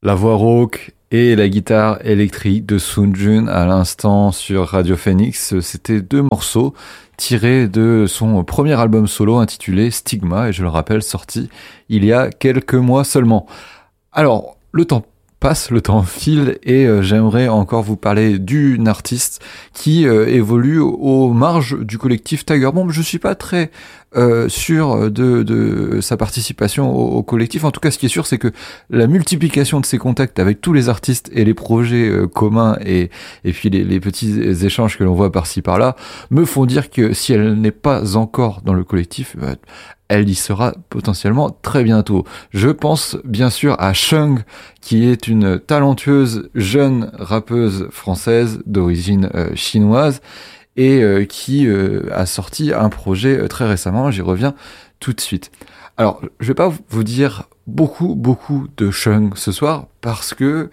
La voix rauque et la guitare électrique de Sunjun à l'instant sur Radio Phoenix, c'était deux morceaux tirés de son premier album solo intitulé Stigma, et je le rappelle, sorti il y a quelques mois seulement. Alors, le temps passe, le temps file, et j'aimerais encore vous parler d'une artiste qui évolue aux marges du collectif Tiger Bomb. Je suis pas très sûr de sa participation au collectif. En tout cas, ce qui est sûr, c'est que la multiplication de ses contacts avec tous les artistes et les projets communs et puis les petits échanges que l'on voit par-ci par-là me font dire que si elle n'est pas encore dans le collectif, elle y sera potentiellement très bientôt. Je pense bien sûr à Sheng, qui est une talentueuse jeune rappeuse française d'origine chinoise et qui a sorti un projet très récemment. J'y reviens tout de suite. Alors, je vais pas vous dire beaucoup de Sheng ce soir parce que,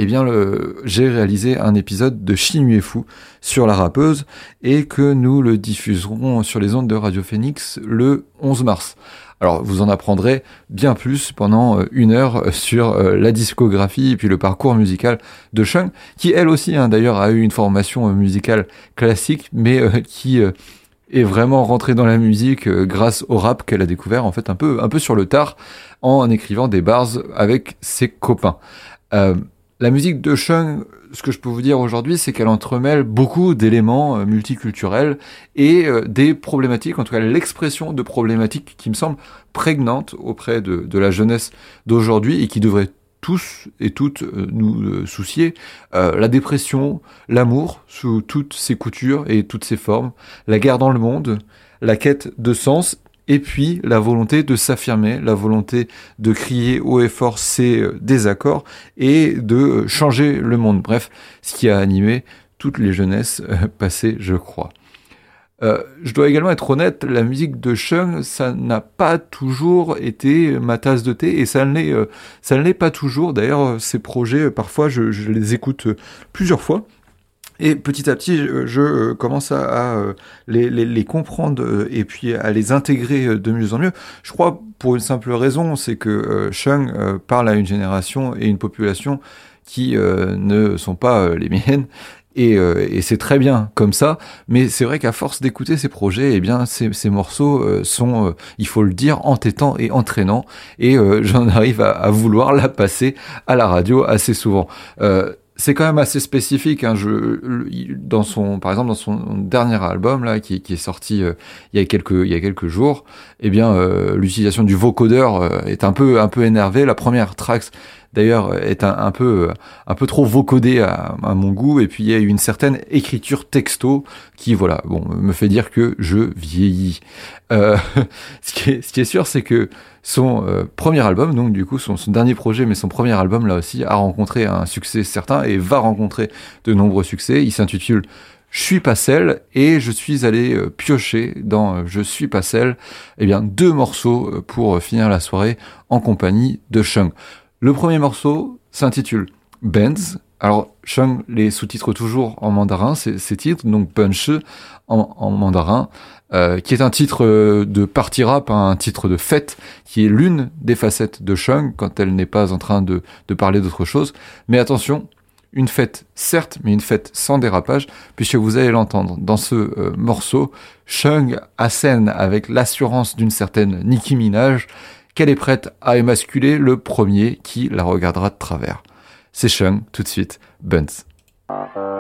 j'ai réalisé un épisode de Chinu Fou sur la rappeuse et que nous le diffuserons sur les ondes de Radio Phoenix le 11 mars. Alors, vous en apprendrez bien plus pendant une heure sur la discographie et puis le parcours musical de Sheng, qui elle aussi, d'ailleurs, a eu une formation musicale classique, mais qui est vraiment rentrée dans la musique grâce au rap qu'elle a découvert en fait un peu sur le tard en écrivant des bars avec ses copains. La musique de Sheng, ce que je peux vous dire aujourd'hui, c'est qu'elle entremêle beaucoup d'éléments multiculturels et des problématiques, en tout cas l'expression de problématiques qui me semblent prégnantes auprès de la jeunesse d'aujourd'hui et qui devraient tous et toutes nous soucier. La dépression, l'amour sous toutes ses coutures et toutes ses formes, la guerre dans le monde, la quête de sens, et puis la volonté de s'affirmer, la volonté de crier haut et fort ses désaccords et de changer le monde. Bref, ce qui a animé toutes les jeunesses passées, je crois. Je dois également être honnête, la musique de Sheng, ça n'a pas toujours été ma tasse de thé, et ça ne l'est pas toujours. D'ailleurs, ces projets, parfois, je les écoute plusieurs fois. Et petit à petit, je commence à les comprendre et puis à les intégrer de mieux en mieux. Je crois pour une simple raison, c'est que Sheng parle à une génération et une population qui ne sont pas les miennes. Et c'est très bien comme ça, mais c'est vrai qu'à force d'écouter ces projets, ces morceaux sont, il faut le dire, entêtants et entraînants, et j'en arrive à vouloir la passer à la radio assez souvent. C'est quand même assez spécifique, par exemple dans son dernier album là qui est sorti il y a quelques jours, l'utilisation du vocodeur est un peu énervée. La première track d'ailleurs est un peu trop vocodée à mon goût, et puis il y a une certaine écriture texto qui me fait dire que je vieillis. Ce qui est sûr, c'est que son premier album, donc du coup son dernier projet, mais son premier album là aussi a rencontré un succès certain et va rencontrer de nombreux succès. Il s'intitule Je suis pas celle, et je suis allé piocher dans Je suis pas celle, deux morceaux pour finir la soirée en compagnie de Sheng. Le premier morceau s'intitule Benz. Alors, Sheng les sous-titre toujours en mandarin, ces titres, donc Punch en mandarin, qui est un titre de party rap, un titre de fête, qui est l'une des facettes de Sheng quand elle n'est pas en train de parler d'autre chose. Mais attention, une fête certes, mais une fête sans dérapage, puisque vous allez l'entendre dans ce morceau, Sheng assène avec l'assurance d'une certaine Nicki Minaj qu'elle est prête à émasculer le premier qui la regardera de travers. C'est Sheng, tout de suite, Buns.